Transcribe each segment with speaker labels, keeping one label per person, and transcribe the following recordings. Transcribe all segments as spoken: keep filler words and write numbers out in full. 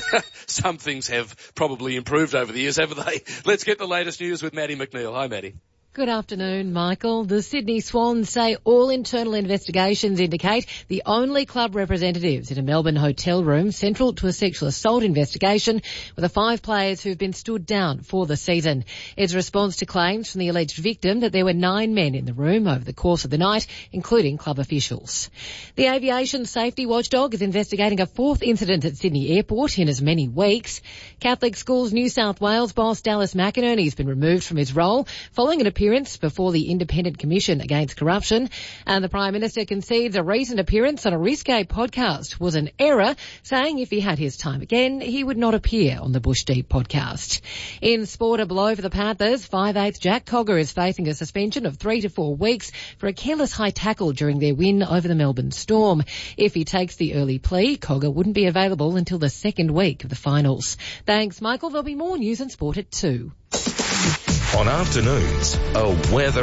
Speaker 1: some things have probably improved over the years, haven't they? Let's get the latest news with Maddie McNeil. Hi, Maddie.
Speaker 2: Good afternoon, Michael. The Sydney Swans say all internal investigations indicate the only club representatives in a Melbourne hotel room central to a sexual assault investigation were the five players who've been stood down for the season. It's a response to claims from the alleged victim that there were nine men in the room over the course of the night, including club officials. The aviation safety watchdog is investigating a fourth incident at Sydney Airport in as many weeks. Catholic Schools New South Wales boss Dallas McInerney has been removed from his role following an appearance before the Independent Commission Against Corruption, and the Prime Minister concedes a recent appearance on a Risque podcast was an error, saying if he had his time again, he would not appear on the Bush Deep podcast. In sport, a blow for the Panthers. five-eighth Jack Cogger is facing a suspension of three to four weeks for a careless high tackle during their win over the Melbourne Storm. If he takes the early plea, Cogger wouldn't be available until the second week of the finals. Thanks, Michael. There'll be more news and sport at two.
Speaker 3: On afternoons, a weather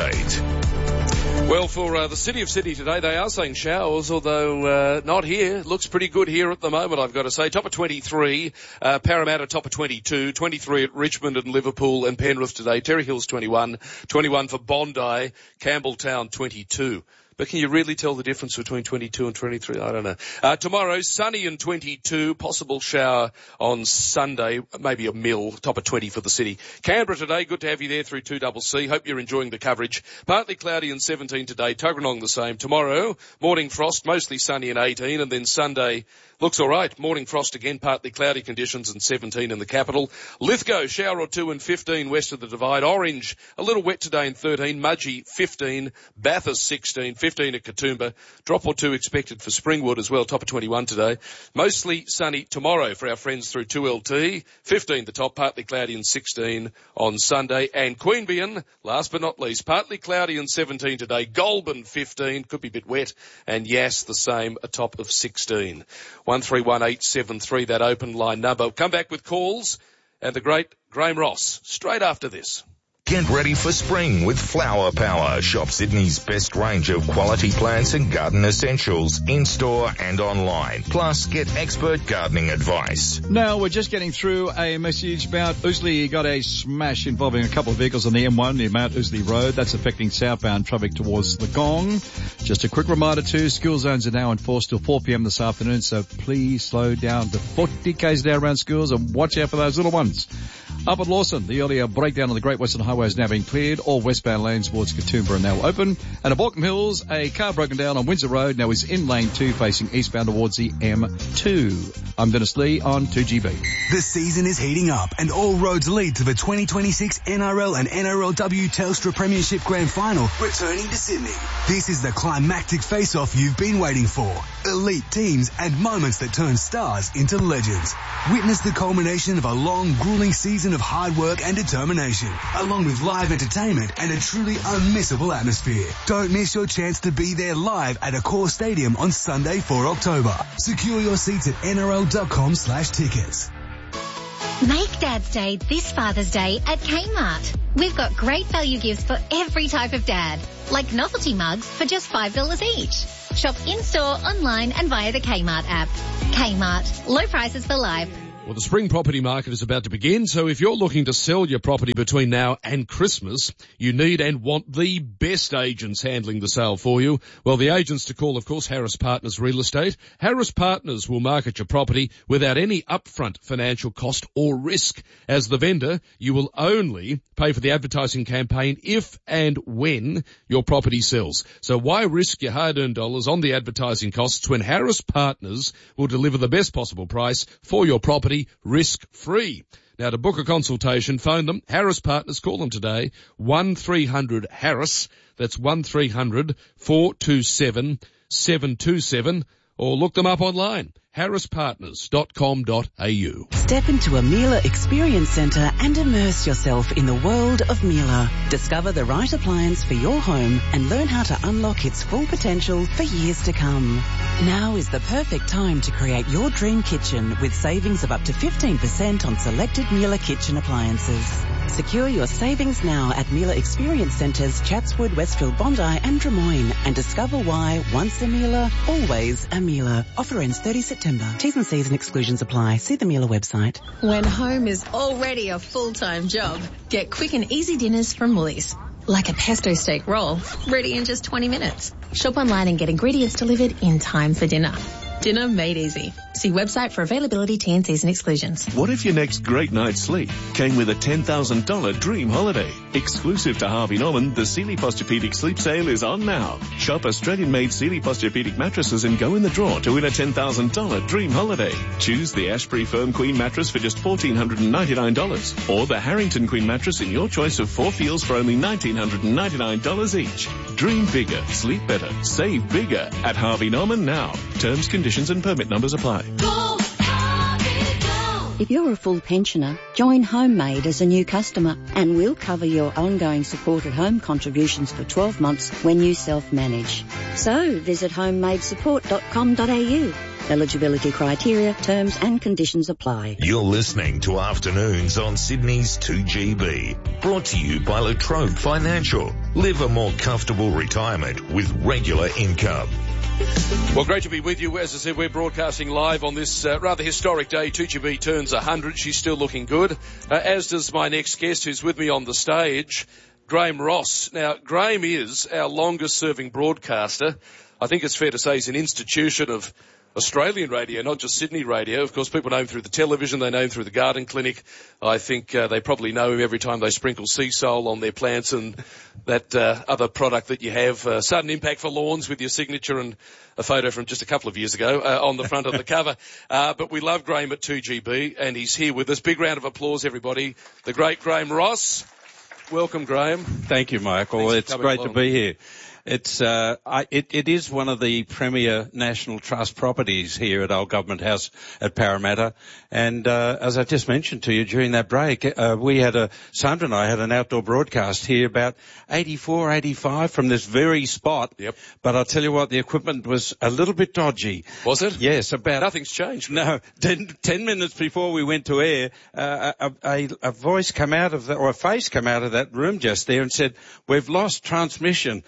Speaker 3: update.
Speaker 1: Well, for uh, the City of Sydney today, they are saying showers, although uh, not here. Looks pretty good here at the moment, I've got to say. Top of twenty-three, uh, Parramatta top of twenty-two, twenty-three at Richmond and Liverpool and Penrith today. Terry Hills twenty-one, twenty-one for Bondi, Campbelltown twenty-two. But can you really tell the difference between twenty-two and twenty-three? I don't know. Uh, tomorrow, sunny and twenty-two, possible shower on Sunday, maybe a mill, top of twenty for the city. Canberra today, good to have you there through two C C. Hope you're enjoying the coverage. Partly cloudy and seventeen today, Tuggeranong the same. Tomorrow, morning frost, mostly sunny and eighteen, and then Sunday, looks all right. Morning frost again, partly cloudy conditions and seventeen in the capital. Lithgow, shower or two and fifteen west of the Divide. Orange, a little wet today and thirteen. Mudgee, fifteen. Bathurst, sixteen. fifteen at Katoomba. Drop or two expected for Springwood as well, top of twenty-one today. Mostly sunny tomorrow for our friends through two L T. fifteen the top, partly cloudy and sixteen on Sunday. And Queanbeyan, last but not least, partly cloudy and seventeen today. Goulburn, fifteen. Could be a bit wet. And Yass, the same, a top of sixteen. one three one eight seven three, that open line number. We'll come back with calls and the great Graham Ross straight after this.
Speaker 3: Get ready for spring with Flower Power. Shop Sydney's best range of quality plants and garden essentials in-store and online. Plus, get expert gardening advice.
Speaker 4: Now, we're just getting through a message about Ousley. Got a smash involving a couple of vehicles on the M one near Mount Ousley Road. That's affecting southbound traffic towards the Gong. Just a quick reminder too, school zones are now enforced till four p.m. this afternoon, so please slow down to forty k's an hour around schools and watch out for those little ones. Up at Lawson, the earlier breakdown on the Great Western Highway is now being cleared. All westbound lanes towards Katoomba are now open. And at Baulkham Hills, a car broken down on Windsor Road now is in lane two facing eastbound towards the M two. I'm Dennis Lee on two G B.
Speaker 5: The season is heating up and all roads lead to the twenty twenty-six N R L and N R L W Telstra Premiership Grand Final returning to Sydney. This is the climactic face-off you've been waiting for. Elite teams and moments that turn stars into legends. Witness the culmination of a long, grueling season of hard work and determination, along with live entertainment and a truly unmissable atmosphere. Don't miss your chance to be there live at Accor Stadium on Sunday, fourth of October. Secure your seats at N R L dot com slash tickets.
Speaker 6: Make Dad's Day this Father's Day at Kmart. We've got great value gifts for every type of dad, like novelty mugs for just five dollars each. Shop in-store, online and via the Kmart app. Kmart, low prices for life.
Speaker 1: Well, the spring property market is about to begin, so if you're looking to sell your property between now and Christmas, you need and want the best agents handling the sale for you. Well, the agents to call, of course, Harris Partners Real Estate. Harris Partners will market your property without any upfront financial cost or risk. As the vendor, you will only pay for the advertising campaign if and when your property sells. So why risk your hard-earned dollars on the advertising costs when Harris Partners will deliver the best possible price for your property risk-free? Now, to book a consultation, phone them. Harris Partners, call them today, one three hundred Harris. That's one three hundred four two seven seven two seven. Or look them up online, harris partners dot com dot a u.
Speaker 7: Step into a Miele Experience Centre and immerse yourself in the world of Miele. Discover the right appliance for your home and learn how to unlock its full potential for years to come. Now is the perfect time to create your dream kitchen with savings of up to fifteen percent on selected Miele kitchen appliances. Secure your savings now at Miele Experience Centres, Chatswood, Westfield, Bondi and Des Moines, and discover why once a Miele, always a Miele. Offer ends thirtieth September. T's and C's and exclusions apply. See the Miele website.
Speaker 8: When home is already a full-time job, get quick and easy dinners from Woolies. Like a pesto steak roll, ready in just twenty minutes. Shop online and get ingredients delivered in time for dinner. Dinner made easy. See website for availability, T and C's and exclusions.
Speaker 9: What if your next great night's sleep came with a ten thousand dollars dream holiday? Exclusive to Harvey Norman, the Sealy Posturepedic sleep sale is on now. Shop Australian-made Sealy Posturepedic mattresses and go in the draw to win a ten thousand dollars dream holiday. Choose the Ashbury Firm Queen mattress for just one thousand four hundred ninety-nine dollars or the Harrington Queen mattress in your choice of four feels for only one thousand nine hundred ninety-nine dollars each. Dream bigger, sleep better, save bigger at Harvey Norman now. Terms, conditions and permit numbers apply.
Speaker 10: If you're a full pensioner, join Homemade as a new customer and we'll cover your ongoing supported home contributions for twelve months when you self-manage. So visit homemade support dot com dot a u. Eligibility criteria, terms and conditions apply.
Speaker 3: You're listening to Afternoons on Sydney's two G B. Brought to you by La Trobe Financial. Live a more comfortable retirement with regular income.
Speaker 1: Well, great to be with you. As I said, we're broadcasting live on this uh, rather historic day. two G B turns one hundred. She's still looking good, uh, as does my next guest who's with me on the stage, Graham Ross. Now, Graham is our longest-serving broadcaster. I think it's fair to say he's an institution of Australian radio, not just Sydney radio. Of course, people know him through the television. They know him through the garden clinic. I think uh, they probably know him every time they sprinkle sea salt on their plants and that uh, other product that you have, uh, Sudden Impact for Lawns, with your signature and a photo from just a couple of years ago uh, on the front of the cover. Uh, but we love Graham at two G B, and he's here with us. Big round of applause, everybody. The great Graham Ross. Welcome, Graham.
Speaker 11: Thank you, Michael. It's great along. to be here. It's uh, I, it, it is one of the premier National Trust properties here at Old Government House at Parramatta. And uh, as I just mentioned to you during that break, uh, we had a Sandra and I had an outdoor broadcast here about eighty-four, eighty-five from this very spot.
Speaker 1: Yep.
Speaker 11: But I'll tell you what, the equipment was a little bit dodgy.
Speaker 1: Was it?
Speaker 11: Yes, about
Speaker 1: nothing's changed.
Speaker 11: No, ten, ten minutes before we went to air, uh, a, a, a voice came out of the, or a face came out of that room just there and said, "We've lost transmission."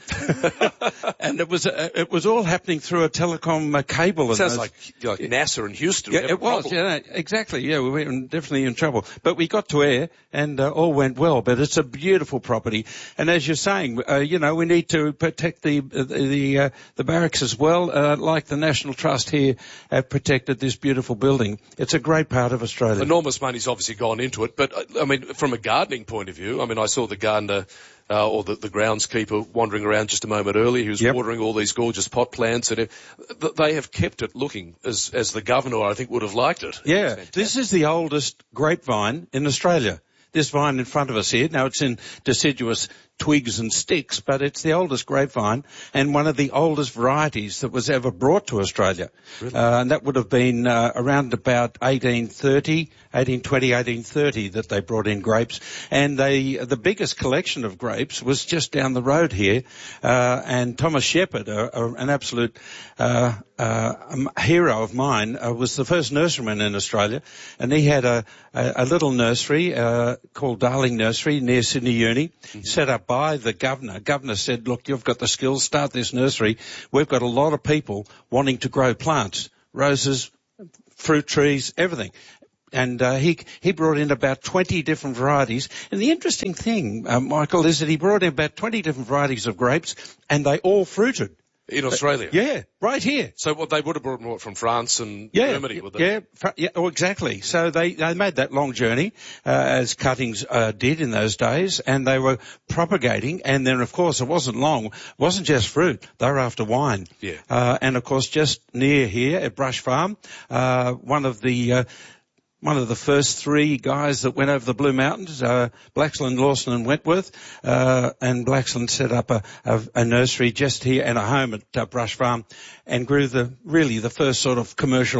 Speaker 11: And it was uh, it was all happening through a telecom uh, cable.
Speaker 1: It sounds like, like NASA in Houston.
Speaker 11: Yeah, it was. Yeah, exactly. Yeah, we were definitely in trouble. But we got to air and uh, all went well. But it's a beautiful property. And as you're saying, uh, you know, we need to protect the the the, uh, the barracks as well, uh, like the National Trust here have protected this beautiful building. It's a great part of Australia.
Speaker 1: Enormous money's obviously gone into it. But I mean, from a gardening point of view, I mean, I saw the gardener. Uh, or the, the groundskeeper wandering around just a moment earlier, who's
Speaker 11: yep.
Speaker 1: watering all these gorgeous pot plants, and it, they have kept it looking as as the governor, I think, would have liked it.
Speaker 11: Yeah, this is the oldest grapevine in Australia. This vine in front of us here, now it's in deciduous twigs and sticks, but it's the oldest grapevine and one of the oldest varieties that was ever brought to Australia.
Speaker 1: Really?
Speaker 11: Uh, and that would have been uh, around about eighteen thirty, eighteen twenty, eighteen thirty that they brought in grapes. And they, the biggest collection of grapes was just down the road here. Uh, and Thomas Shepherd, a, a, an absolute uh, uh, a hero of mine, uh, was the first nurseryman in Australia. And he had a, a, a little nursery uh, called Darling Nursery near Sydney Uni, mm-hmm. set up by the governor. Governor said, look, you've got the skills, start this nursery. We've got a lot of people wanting to grow plants, roses, fruit trees, everything. And uh, he he brought in about twenty different varieties. And the interesting thing, uh, Michael, is that he brought in about twenty different varieties of grapes, and they all fruited.
Speaker 1: In Australia?
Speaker 11: Uh, yeah, right here.
Speaker 1: So what they would have brought more from France and
Speaker 11: yeah,
Speaker 1: Germany, would they?
Speaker 11: Yeah, fr- yeah, oh, exactly. So they, they made that long journey, uh, as cuttings uh, did in those days, and they were propagating. And then, of course, it wasn't long. It wasn't just fruit. They were after wine.
Speaker 1: Yeah.
Speaker 11: Uh, and, of course, just near here at Brush Farm, uh, one of the... Uh, One of the first three guys that went over the Blue Mountains, uh, Blaxland, Lawson and Wentworth, uh, and Blaxland set up a, a, a nursery just here and a home at uh, Brush Farm and grew the, really the first sort of commercial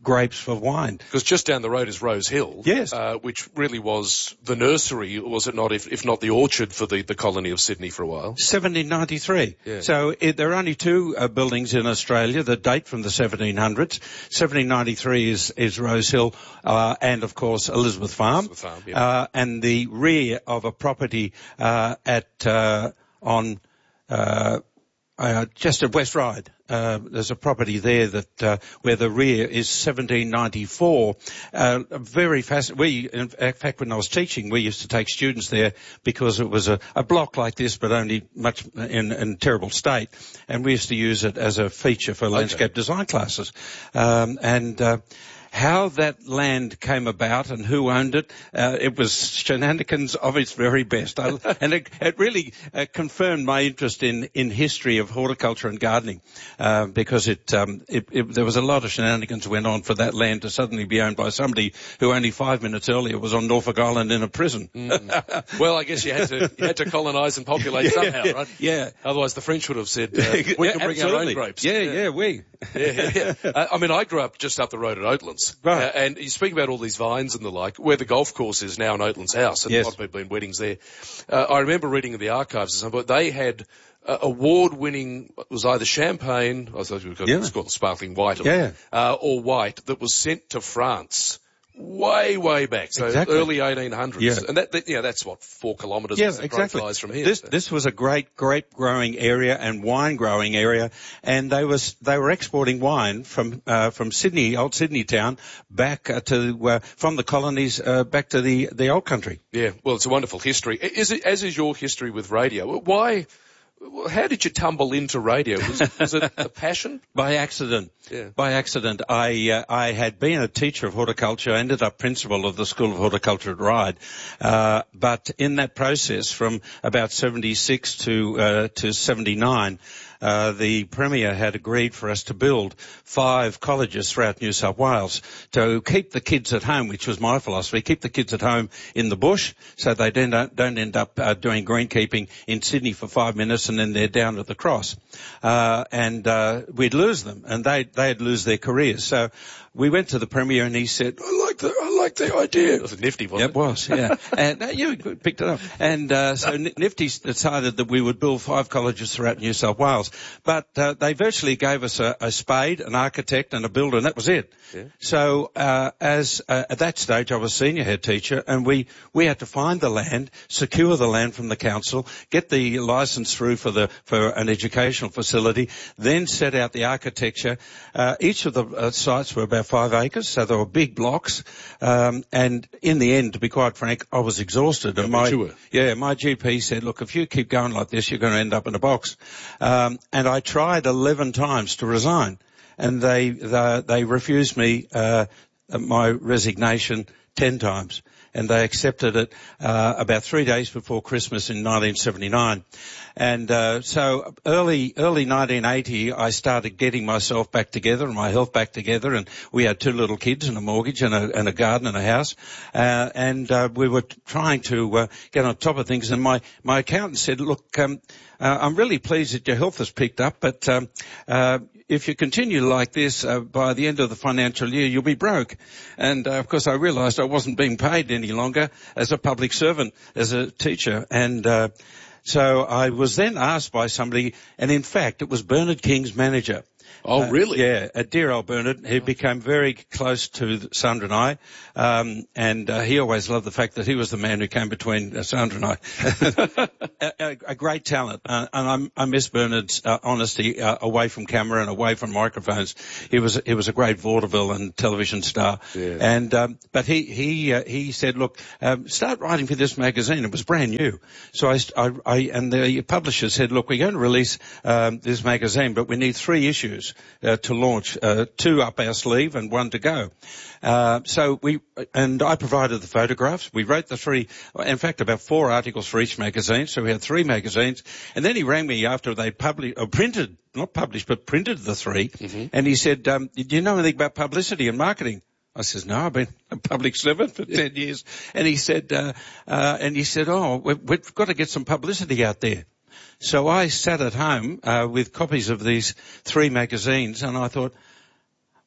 Speaker 11: grapes for wine.
Speaker 1: Because just down the road is Rose Hill.
Speaker 11: Yes.
Speaker 1: Uh, which really was the nursery, was it not, if, if not the orchard for the, the colony of Sydney for a while?
Speaker 11: seventeen ninety-three.
Speaker 1: Yeah.
Speaker 11: So it, there are only two uh, buildings in Australia that date from the seventeen hundreds. seventeen ninety-three is, is Rose Hill, uh, and of course Elizabeth Farm.
Speaker 1: Elizabeth Farm, yeah.
Speaker 11: Uh, and the rear of a property, uh, at, uh, on, uh, uh, just at West Ryde. Uh, there's a property there that, uh, where the rear is seventeen ninety-four. Uh, very fascinating. We, in fact, when I was teaching, we used to take students there because it was a, a block like this, but only much in, in terrible state. And we used to use it as a feature for landscape okay. design classes. Um, and, uh, how that land came about and who owned it, uh, it was shenanigans of its very best. I, and it, it really uh, confirmed my interest in, in history of horticulture and gardening, uh, because it, um, it, it, there was a lot of shenanigans went on for that land to suddenly be owned by somebody who only five minutes earlier was on Norfolk Island in a prison.
Speaker 1: Mm. Well, I guess you had to, you had to colonise and populate
Speaker 11: yeah,
Speaker 1: somehow, right?
Speaker 11: Yeah.
Speaker 1: Otherwise the French would have said, uh, we can bring our own grapes.
Speaker 11: Yeah, yeah, yeah we.
Speaker 1: yeah, yeah, yeah. Uh, I mean, I grew up just up the road at Oatlands.
Speaker 11: Right.
Speaker 1: Uh, and you speak about all these vines and the like, where the golf course is now in Oatlands House, and
Speaker 11: yes.
Speaker 1: a lot of people in weddings there. Uh, I remember reading in the archives at some point, they had uh, award-winning, it was either champagne, I suppose we've got
Speaker 11: yeah.
Speaker 1: it's called sparkling white, or,
Speaker 11: yeah.
Speaker 1: uh, or white, that was sent to France. Way, way back, so
Speaker 11: exactly.
Speaker 1: early eighteen hundreds.
Speaker 11: Yeah.
Speaker 1: And that, that, you know, that's what, four kilometres
Speaker 11: yeah,
Speaker 1: as the
Speaker 11: exactly.
Speaker 1: crow flies from here.
Speaker 11: This,
Speaker 1: so.
Speaker 11: this was a great grape growing area and wine growing area, and they was, they were exporting wine from, uh, from Sydney, old Sydney town, back uh, to, uh, from the colonies, uh, back to the, the old country.
Speaker 1: Yeah, well, it's a wonderful history. Is it, as is your history with radio? Why, how did you tumble into radio? Was, was it a passion?
Speaker 11: By accident.
Speaker 1: Yeah.
Speaker 11: By accident. I, uh, I had been a teacher of horticulture, ended up principal of the School of Horticulture at Ryde. Uh, but in that process from about seventy-six to, uh, to seventy-nine, Uh, the Premier had agreed for us to build five colleges throughout New South Wales to keep the kids at home, which was my philosophy, keep the kids at home in the bush so they don't, don't end up uh, doing greenkeeping in Sydney for five minutes and then they're down at the cross. Uh, and uh, we'd lose them and they, they'd lose their careers. So we went to the Premier and he said, I like the, I like the idea.
Speaker 1: It was a nifty, wasn't
Speaker 11: it? It was, yeah. and uh, you picked it up. And uh, so Nifty decided that we would build five colleges throughout New South Wales. But uh, they virtually gave us a, a spade, an architect and a builder, and that was it.
Speaker 1: Yeah.
Speaker 11: So uh, as uh, at that stage I was senior head teacher, and we, we had to find the land, secure the land from the council, get the licence through for the for an educational facility, then set out the architecture. Uh, each of the uh, sites were about five acres, so they were big blocks. Um, and in the end, to be quite frank, I was exhausted.
Speaker 1: Yeah,
Speaker 11: and my,
Speaker 1: you were.
Speaker 11: yeah, my G P said, look, if you keep going like this, you're going to end up in a box. Um, and I tried eleven times to resign, and they they, they refused me uh, my resignation ten times, and they accepted it uh, about three days before Christmas in nineteen seventy-nine. And uh, so early early nineteen eighty, I started getting myself back together and my health back together, and we had two little kids and a mortgage and a, and a garden and a house, uh, and uh, we were trying to uh, get on top of things. And my my accountant said, look, um, uh, I'm really pleased that your health has picked up, but um, uh, if you continue like this, uh, by the end of the financial year, you'll be broke. And, uh, of course, I realised I wasn't being paid any longer as a public servant, as a teacher. And uh, so I was then asked by somebody, and in fact, it was Bernard King's manager.
Speaker 1: Oh, really?
Speaker 11: Uh, yeah, a dear old Bernard. He became very close to Sandra and I, um, and uh, he always loved the fact that he was the man who came between uh, Sandra and I. a, a, a great talent, uh, and I'm, I miss Bernard's uh, honesty uh, away from camera and away from microphones. He was he was a great vaudeville and television star.
Speaker 1: Yeah.
Speaker 11: And um, but he he uh, he said, look, um, start writing for this magazine. It was brand new, so I, I, I and the publisher said, look, we're going to release um, this magazine, but we need three issues. Uh, to launch, uh, two up our sleeve and one to go. Uh, so we, and I provided the photographs. We wrote the three, in fact, about four articles for each magazine. So we had three magazines. And then he rang me after they published, or printed, not published, but printed the three. Mm-hmm. And he said, um, do you know anything about publicity and marketing? I says, no, I've been a public servant for ten years. And he said, uh, uh, and he said, oh, we've, we've got to get some publicity out there. So I sat at home uh, with copies of these three magazines, and I thought,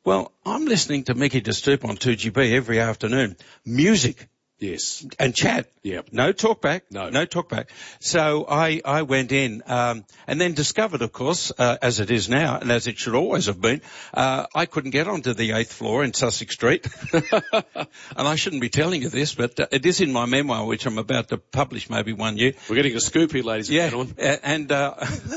Speaker 11: Well, I'm listening to Mickey DeStoop on two G B every afternoon. Music.
Speaker 1: Yes.
Speaker 11: And chat.
Speaker 1: Yep.
Speaker 11: No talk back.
Speaker 1: No.
Speaker 11: No talk back. So I, I went in, um, and then discovered, of course, uh, as it is now, and as it should always have been, uh, I couldn't get onto the eighth floor in Sussex Street. And I shouldn't be telling you this, but uh, it is in my memoir, which I'm about to publish maybe one year.
Speaker 1: We're getting a scoop here, ladies and
Speaker 11: yeah,
Speaker 1: gentlemen.
Speaker 11: Yeah, and, uh,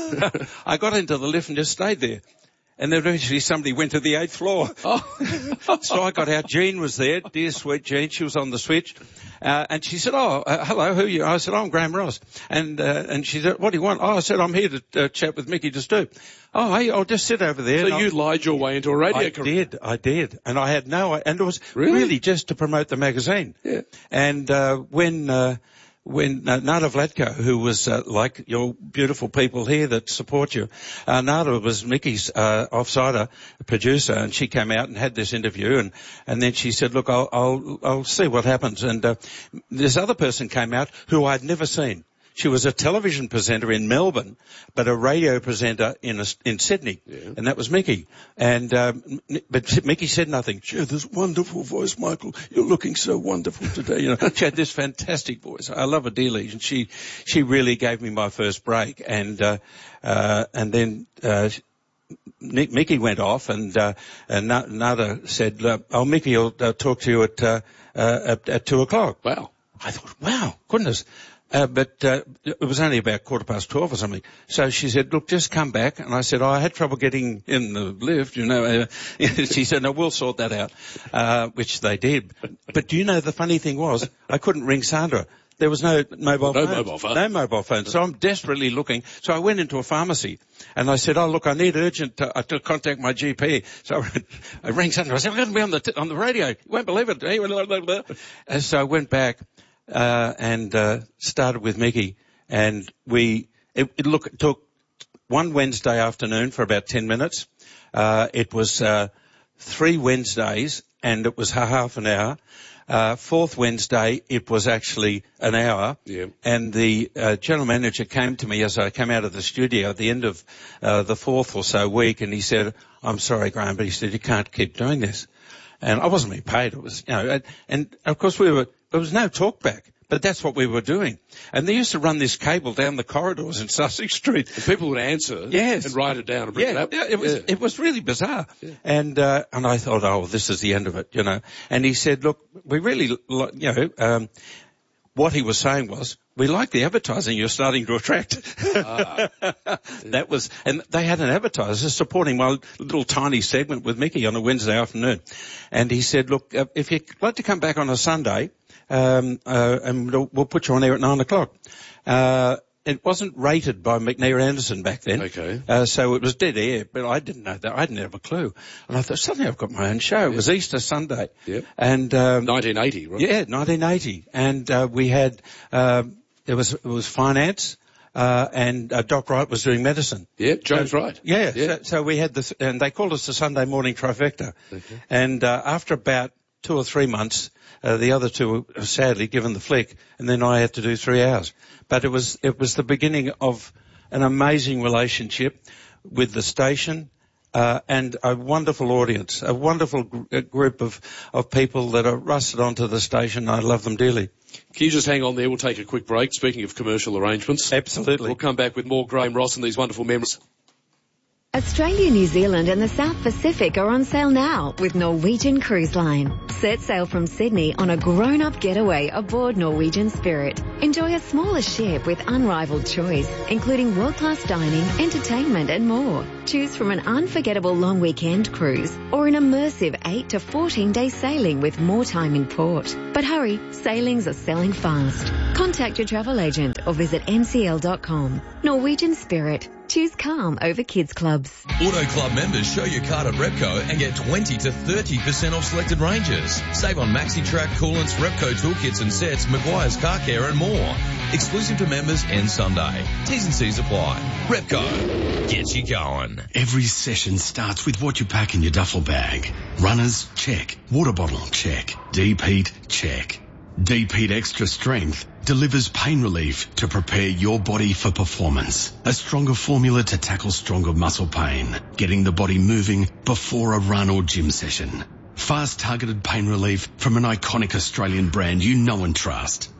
Speaker 11: I got into the lift and just stayed there. And then eventually somebody went to the eighth floor. Oh. So I got out. Jean was there, dear sweet Jean. She was on the switch. Uh, and she said, oh, uh, hello, who are you? I said, oh, I'm Graham Ross. And, uh, and she said, what do you want? Oh, I said, I'm here to uh, chat with Mickey DeStoop. Oh, hey, I'll just sit over there.
Speaker 1: So you lied your way into a radio
Speaker 11: I
Speaker 1: career?
Speaker 11: I did, I did. And I had no, and it was
Speaker 1: really,
Speaker 11: really just to promote the magazine.
Speaker 1: Yeah.
Speaker 11: And, uh, when, uh, When uh, Nada Vlatko, who was uh, like your beautiful people here that support you, uh, Nada was Mickey's uh, offsider producer, and she came out and had this interview, and and then she said, "Look, I'll I'll, I'll see what happens." And uh, this other person came out who I'd never seen. She was a television presenter in Melbourne, but a radio presenter in a, in Sydney, yeah. And that was Mickey. And um, but Mickey said nothing. She had this wonderful voice, Michael. You're looking so wonderful today. You know, she had this fantastic voice. I love her dearly, and she she really gave me my first break. And uh, uh, and then. Uh, Nick, Mickey went off, and uh, and Nada said, uh, "Oh, Mickey, I'll uh, talk to you at uh, uh, at, at two o'clock."
Speaker 1: Wow!
Speaker 11: I thought, wow, goodness. Uh, but uh, it was only about quarter past twelve or something. So she said, look, just come back. And I said, oh, I had trouble getting in the lift, you know. Uh, she said, no, we'll sort that out, uh, which they did. But do you know, the funny thing was, I couldn't ring Sandra. There was no mobile
Speaker 1: no
Speaker 11: phone.
Speaker 1: mobile phone.
Speaker 11: No mobile phone. So I'm desperately looking. So I went into a pharmacy and I said, oh, look, I need urgent uh, to contact my G P. So I, I rang Sandra. I said, I'm going to be on the, t- on the radio. You won't believe it. And so I went back. Uh, and, uh, started with Mickey, and we, it, it look, it took one Wednesday afternoon for about ten minutes. Uh, it was, uh, three Wednesdays, and it was half an hour. Uh, fourth Wednesday, it was actually an hour.
Speaker 1: Yeah.
Speaker 11: And the, uh, general manager came to me as I came out of the studio at the end of, uh, the fourth or so week, and he said, I'm sorry, Graham, but he said, you can't keep doing this. And I wasn't being paid. It was, you know, and, and of course we were, there was no talk back, but that's what we were doing. And they used to run this cable down the corridors in Sussex Street.
Speaker 1: And people would answer
Speaker 11: yes.
Speaker 1: and write it down and bring
Speaker 11: yeah,
Speaker 1: it up.
Speaker 11: Yeah, it was,
Speaker 1: yeah.
Speaker 11: it was really bizarre.
Speaker 1: Yeah.
Speaker 11: And, uh, and I thought, oh, this is the end of it, you know. And he said, look, we really, you know, um, what he was saying was, we like the advertising you're starting to attract. Ah. That was, and they had an advertiser supporting my little tiny segment with Mickey on a Wednesday afternoon. And he said, look, uh, if you'd like to come back on a Sunday, um, uh, and we'll, we'll put you on air at nine o'clock. Uh, it wasn't rated by McNair Anderson back then.
Speaker 1: Okay.
Speaker 11: Uh, so it was dead air, but I didn't know that. I didn't have a clue. And I thought, suddenly I've got my own show. It was Easter Sunday.
Speaker 1: Yep.
Speaker 11: And, um,
Speaker 1: nineteen eighty, right?
Speaker 11: Yeah, nineteen eighty. And, uh, we had, um, There was, it was finance, uh, and, uh, Doc Wright was doing medicine.
Speaker 1: Yeah, James
Speaker 11: so,
Speaker 1: Wright.
Speaker 11: Yeah,
Speaker 1: yeah.
Speaker 11: So, so we had this, and they called us the Sunday morning trifecta.
Speaker 1: Okay.
Speaker 11: And, uh, after about two or three months, uh, the other two were sadly given the flick, and then I had to do three hours. But it was, it was the beginning of an amazing relationship with the station, Uh, and a wonderful audience, a wonderful gr- group of, of people that are rusted onto the station. I love them dearly.
Speaker 1: Can you just hang on there? We'll take a quick break. Speaking of commercial arrangements.
Speaker 11: Absolutely.
Speaker 1: We'll come back with more Graham Ross and these wonderful memories.
Speaker 12: Australia, New Zealand and the South Pacific are on sale now with Norwegian Cruise Line. Set sail from Sydney on a grown-up getaway aboard Norwegian Spirit. Enjoy a smaller ship with unrivaled choice, including world-class dining, entertainment and more. Choose from an unforgettable long weekend cruise or an immersive eight to fourteen day sailing with more time in port. But hurry, sailings are selling fast. Contact your travel agent or visit n c l dot com. Norwegian Spirit. Choose calm over kids clubs.
Speaker 13: Auto Club members show your card at Repco and get twenty to thirty percent off selected ranges. Save on MaxiTrack, coolants, Repco toolkits and sets, Maguire's Car Care and more. Exclusive to members and Sunday. T's and C's apply. Repco. Gets you going.
Speaker 14: Every session starts with what you pack in your duffel bag. Runners, check. Water bottle, check. Deep heat, check. Deep heat extra strength, delivers pain relief to prepare your body for performance. A stronger formula to tackle stronger muscle pain, getting the body moving before a run or gym session. Fast targeted pain relief from an iconic Australian brand you know and trust.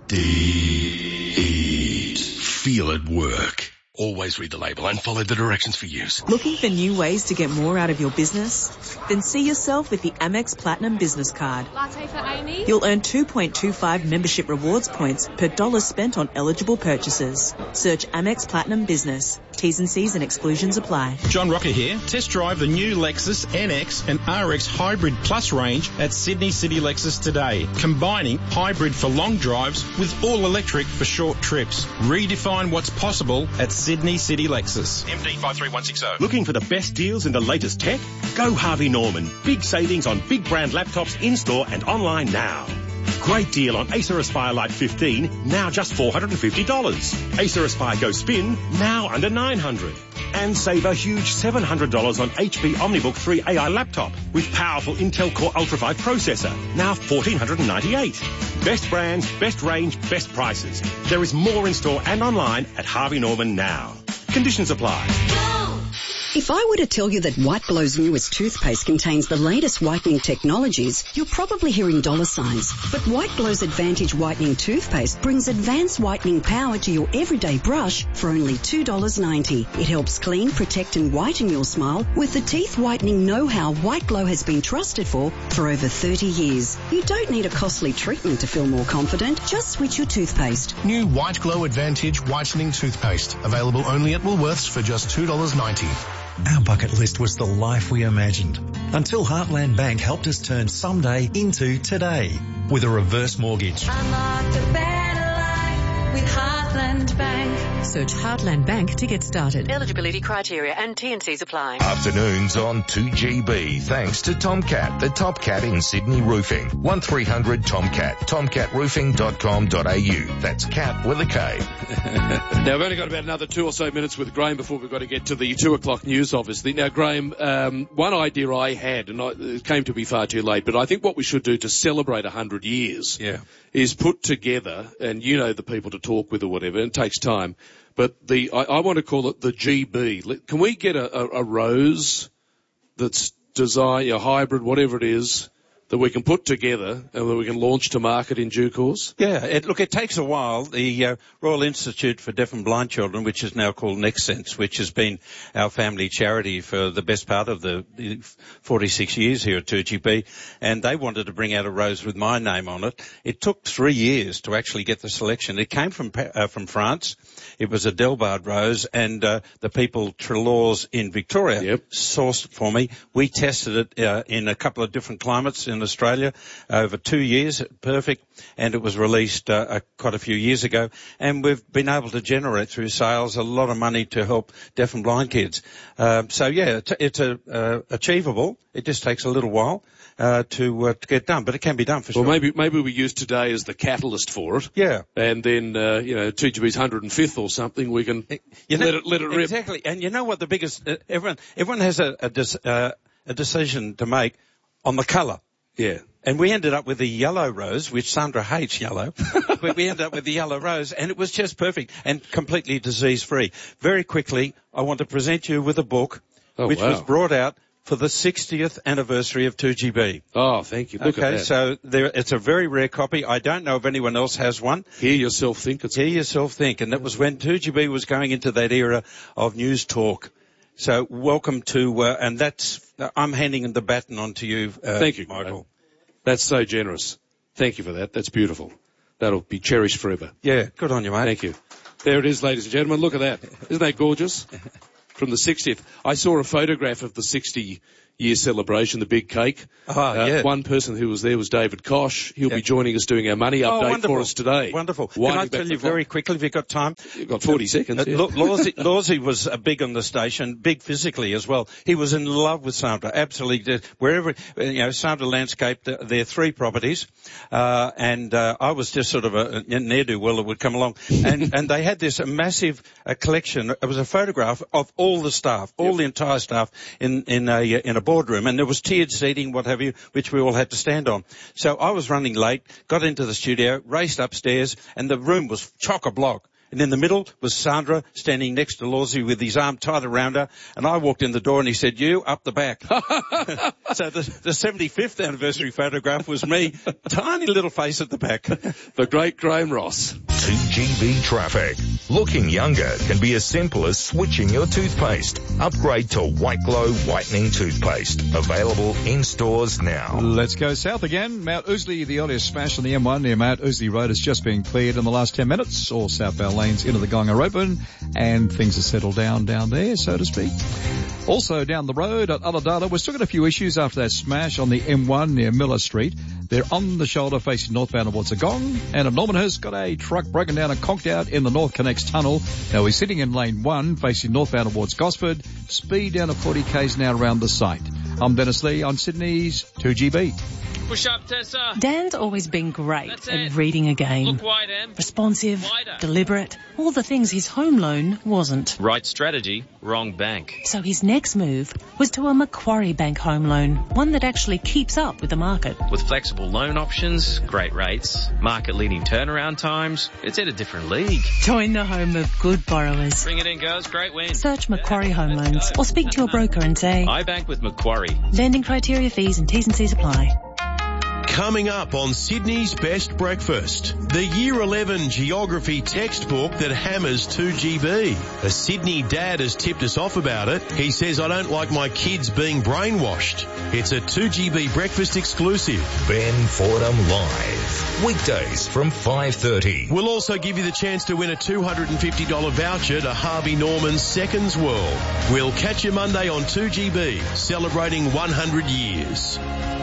Speaker 14: Deet. Feel it work. Always read the label and follow the directions for use.
Speaker 15: Looking for new ways to get more out of your business? Then see yourself with the Amex Platinum Business Card.
Speaker 16: Latte for Amy?
Speaker 15: You'll earn two point two five membership rewards points per dollar spent on eligible purchases. Search Amex Platinum Business. T's and C's and exclusions apply.
Speaker 17: John Rocker here. Test drive the new Lexus N X and R X Hybrid Plus range at Sydney City Lexus today, combining hybrid for long drives with all-electric for short trips. Redefine what's possible at Sydney City Lexus.
Speaker 18: M D five three one six zero. Looking for the best deals in the latest tech? Go Harvey Norman. Big savings on big brand laptops in-store and online now. Great deal on Acer Aspire Lite fifteen, now just four hundred fifty dollars. Acer Aspire Go Spin, now under nine hundred dollars. And save a huge seven hundred dollars on H P OmniBook three A I laptop with powerful Intel Core Ultra five processor, now one thousand four hundred ninety-eight dollars. Best brands, best range, best prices. There is more in store and online at Harvey Norman now. Conditions apply.
Speaker 19: If I were to tell you that White Glow's newest toothpaste contains the latest whitening technologies, you're probably hearing dollar signs. But White Glow's Advantage Whitening Toothpaste brings advanced whitening power to your everyday brush for only two dollars ninety. It helps clean, protect and whiten your smile with the teeth whitening know-how White Glow has been trusted for for over thirty years. You don't need a costly treatment to feel more confident. Just switch your toothpaste.
Speaker 20: New White Glow Advantage Whitening Toothpaste. Available only at Woolworths for just two dollars ninety.
Speaker 21: Our bucket list was the life we imagined until Heartland Bank helped us turn someday into today with a reverse mortgage.
Speaker 22: Unlock a better life with Heartland Bank.
Speaker 2: Search Heartland Bank to get started. Eligibility criteria and T and C's apply.
Speaker 3: Afternoons on two G B, thanks to Tomcat, the top cat in Sydney roofing. one three hundred Tomcat, tomcat roofing dot com dot a u. That's cat with a K.
Speaker 1: Now, we've only got about another two or so minutes with Graham before we've got to get to the two o'clock news, obviously. Now, Graham, um, one idea I had, and I, it came to be far too late, but I think what we should do to celebrate one hundred years
Speaker 11: yeah.
Speaker 1: is put together, and you know the people to talk with or whatever, and it takes time, but the I, I want to call it the G B. Can we get a, a, a rose that's designed, a hybrid, whatever it is, that we can put together and that we can launch to market in due course?
Speaker 11: Yeah, it, look, it takes a while. The uh, Royal Institute for Deaf and Blind Children, which is now called NextSense, which has been our family charity for the best part of the, the forty-six years here at two G B, and they wanted to bring out a rose with my name on it. It took three years to actually get the selection. It came from uh, from France. It was a Delbard rose, and uh, the people, Trelaws in Victoria,
Speaker 1: yep.
Speaker 11: sourced it for me. We tested it uh, in a couple of different climates in Australia over two years, perfect, and it was released uh, uh, quite a few years ago, and we've been able to generate through sales a lot of money to help deaf and blind kids. Um, so yeah, it's, it's a, uh, achievable. It just takes a little while. Uh, to, uh, to get done, but it can be done for
Speaker 1: well,
Speaker 11: sure.
Speaker 1: Well, maybe, maybe we use today as the catalyst for it.
Speaker 11: Yeah.
Speaker 1: And then, uh, you know, two G B's one hundred fifth or something, we can
Speaker 11: you know,
Speaker 1: let it, let it rip.
Speaker 11: Exactly. And you know what the biggest, uh, everyone, everyone has a, a, dis, uh, a decision to make on the colour.
Speaker 1: Yeah.
Speaker 11: And we ended up with the yellow rose, which Sandra hates yellow. But we ended up with the yellow rose, and it was just perfect and completely disease-free. Very quickly, I want to present you with a book,
Speaker 1: oh,
Speaker 11: which
Speaker 1: wow.
Speaker 11: was brought out for the sixtieth anniversary of two G B.
Speaker 1: Oh, thank you. Look
Speaker 11: okay,
Speaker 1: at that.
Speaker 11: so there, it's a very rare copy. I don't know if anyone else has one.
Speaker 1: Hear yourself think. It's
Speaker 11: Hear yourself think. And that was when two G B was going into that era of news talk. So welcome to, uh, and that's, uh, I'm handing the baton on to you, uh,
Speaker 1: thank you,
Speaker 11: Michael.
Speaker 1: That's so generous. Thank you for that. That's beautiful. That'll be cherished forever.
Speaker 11: Yeah, good on you, mate.
Speaker 1: Thank you. There it is, ladies and gentlemen. Look at that. Isn't that gorgeous? From the sixtieth. I saw a photograph of the sixty year celebration, the big cake.
Speaker 11: Oh, uh, yeah.
Speaker 1: One person who was there was David Kosh. He'll
Speaker 11: yeah.
Speaker 1: be joining us doing our money update
Speaker 11: oh, wonderful.
Speaker 1: for us today.
Speaker 11: Wonderful. Can
Speaker 1: Winding
Speaker 11: I tell you very quickly, if you've got time?
Speaker 1: You've got forty seconds.
Speaker 11: Uh,
Speaker 1: yeah.
Speaker 11: Lawsy, Lawsy was uh, big on the station, big physically as well. He was in love with Sandra, absolutely. Did. Wherever, you know, Sandra landscaped uh, their three properties, uh, and uh, I was just sort of a, a ne'er-do-well that would come along. And, and they had this uh, massive uh, collection. It was a photograph of all the staff, all yep. the entire staff in, in, a, in a book. boardroom, and there was tiered seating, what have you, which we all had to stand on. So I was running late, got into the studio, raced upstairs, and the room was chock-a-block. And in the middle was Sandra standing next to Lawsy with his arm tied around her. And I walked in the door and he said, you, up the back. So the, the seventy-fifth anniversary photograph was me, tiny little face at the back.
Speaker 1: The great Graham Ross.
Speaker 3: two G B traffic. Looking younger can be as simple as switching your toothpaste. Upgrade to White Glow Whitening Toothpaste. Available in stores now.
Speaker 4: Let's go south again. Mount Ousley, the earliest smash on the M one near Mount Ousley Road has just been cleared in the last ten minutes. All southbound lanes into the gong are open and things are settled down down there, so to speak. Also down the road at Ulladulla, we're still got a few issues after that smash on the M one near Miller Street. They're on the shoulder facing northbound towards the Gong. And at Normanhurst, got a truck broken down and conked out in the North Connects tunnel. Now we're sitting in lane one facing northbound towards Gosford. Speed down to forty k's now around the site. I'm Dennis Lee on Sydney's two G B.
Speaker 16: Push up, Tessa.
Speaker 23: Dan's always been great at reading a game.
Speaker 16: Look wide, Em.
Speaker 23: Responsive,
Speaker 16: Wider.
Speaker 23: deliberate, all the things his home loan wasn't.
Speaker 16: Right strategy, wrong bank.
Speaker 23: So his next move was to a Macquarie Bank home loan, one that actually keeps up with the market.
Speaker 16: With flexible loan options, great rates, market-leading turnaround times, it's at a different league.
Speaker 23: Join the home of good borrowers.
Speaker 16: Bring it in, girls. Great win.
Speaker 23: Search Macquarie Home Loans or speak to your broker and say,
Speaker 16: I bank with Macquarie.
Speaker 23: lending criteria, fees and T's and C's apply.
Speaker 18: Coming up on Sydney's Best Breakfast, the Year eleven Geography textbook that hammers two G B. A Sydney dad has tipped us off about it. He says, I don't like my kids being brainwashed. It's a two G B breakfast exclusive.
Speaker 3: Ben Fordham Live. Weekdays from five thirty.
Speaker 18: We'll also give you the chance to win a two hundred fifty dollars voucher to Harvey Norman's Seconds World. We'll catch you Monday on two G B, celebrating one hundred years.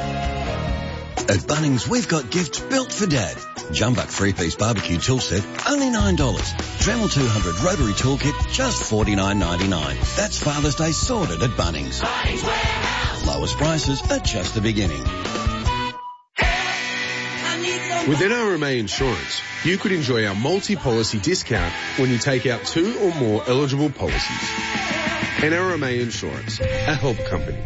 Speaker 24: At Bunnings, we've got gifts built for Dad. Jumbuck three-piece barbecue tool set, only nine dollars. Dremel two hundred rotary toolkit, just forty-nine ninety-nine. That's Father's Day sorted at Bunnings. Bunnings Warehouse. Lowest prices are just the beginning.
Speaker 25: With N R M A Insurance, you could enjoy our multi-policy discount when you take out two or more eligible policies. N R M A Insurance, a help company.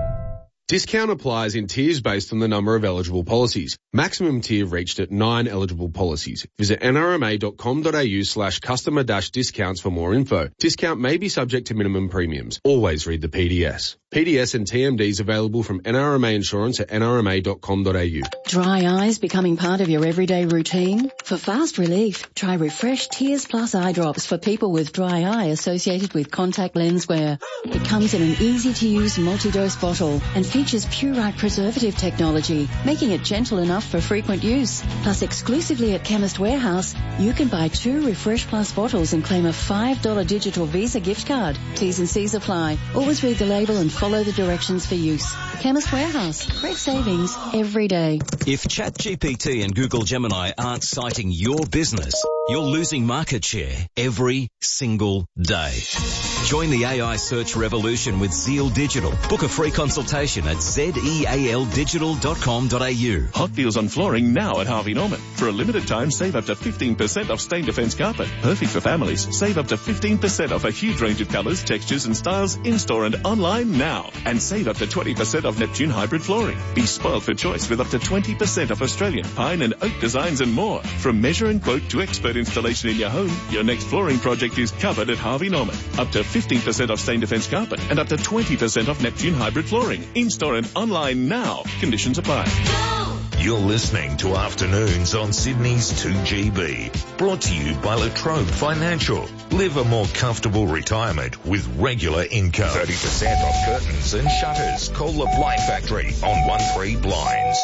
Speaker 25: Discount applies in tiers based on the number of eligible policies. Maximum tier reached at nine eligible policies. Visit nrma.com.au slash customer dash discounts for more info. Discount may be subject to minimum premiums. Always read the P D S. P D S and T M Ds available from N R M A Insurance at n r m a dot com dot a u.
Speaker 10: Dry eyes becoming part of your everyday routine? For fast relief, try Refresh Tears Plus eye drops for people with dry eye associated with contact lens wear. It comes in an easy-to-use multi-dose bottle and features Purite preservative technology, making it gentle enough for frequent use. Plus, exclusively at Chemist Warehouse, you can buy two Refresh Plus bottles and claim a five dollars digital Visa gift card. T's and C's apply. Always read the label and follow the directions for use. Chemist Warehouse. Great savings every day.
Speaker 26: If ChatGPT and Google Gemini aren't citing your business, you're losing market share every single day. Join the A I search revolution with Zeal Digital. Book a free consultation at zeal digital dot com dot a u.
Speaker 9: Hot deals on flooring now at Harvey Norman. For a limited time, save up to fifteen percent off stain defense carpet. Perfect for families. Save up to fifteen percent off a huge range of colours, textures and styles in-store and online now. And save up to twenty percent off Neptune hybrid flooring. Be spoiled for choice with up to twenty percent off Australian pine and oak designs and more. From measure and quote to expert installation in your home, your next flooring project is covered at Harvey Norman. Up to fifteen percent off stain defense carpet and up to twenty percent off Neptune hybrid flooring. In-store and online now. Conditions apply.
Speaker 3: You're listening to Afternoons on Sydney's two G B. Brought to you by Latrobe Financial. Live a more comfortable retirement with regular income. thirty percent off curtains and shutters. Call the Blind Factory on one three Blinds.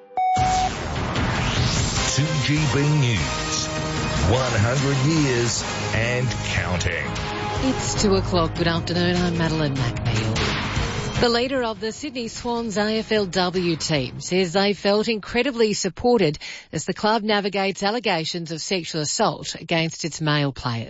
Speaker 3: two G B News. one hundred years and counting.
Speaker 2: It's two o'clock. Good afternoon. I'm Madeline McNeil. The leader of the Sydney Swans A F L W team says they felt incredibly supported as the club navigates allegations of sexual assault against its male players.